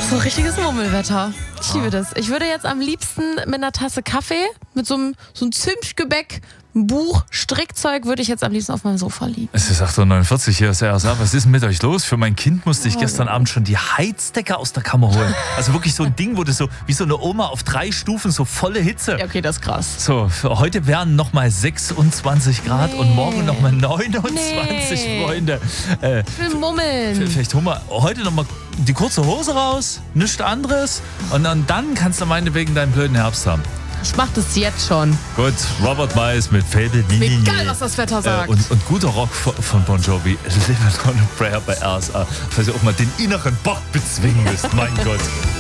So richtiges Mummelwetter. Ich liebe das. Ich würde jetzt am liebsten mit einer Tasse Kaffee, mit so einem Zimtgebäck, ein Buch, Strickzeug, würde ich jetzt am liebsten auf meinem Sofa liegen. Es ist 8:49 Uhr, hier ist der RSA. Was ist denn mit euch los? Für mein Kind musste ich gestern Abend schon die Heizdecke aus der Kammer holen. Also wirklich so ein Ding, wo das so wie so eine Oma auf 3 Stufen, so volle Hitze. Ja, okay, das ist krass. So, für heute wären nochmal 26 Grad und morgen nochmal 29, Freunde. Ich will mummeln. Vielleicht holen wir heute nochmal die kurze Hose raus, nichts anderes. Und dann kannst du meinetwegen deinen blöden Herbst haben. Ich mach das jetzt schon. Gut, Robert Miles mit Fable. Egal, was das Wetter sagt. Und guter Rock von Bon Jovi. Live on a Prayer bei RSA. Falls ihr auch mal den inneren Bock bezwingen müsst. Mein Gott.